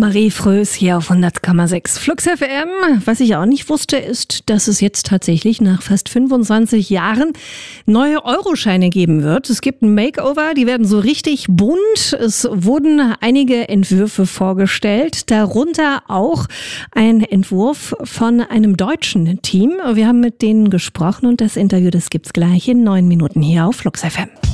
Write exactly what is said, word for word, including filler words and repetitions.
Marie Frös hier auf hundert Komma sechs Flux F M. Was ich auch nicht wusste, ist, dass es jetzt tatsächlich nach fast fünfundzwanzig Jahren neue Euroscheine geben wird. Es gibt ein Makeover, die werden so richtig bunt. Es wurden einige Entwürfe vorgestellt, darunter auch ein Entwurf von einem deutschen Team. Wir haben mit denen gesprochen und das Interview, das gibt's gleich in neun Minuten hier auf Flux F M.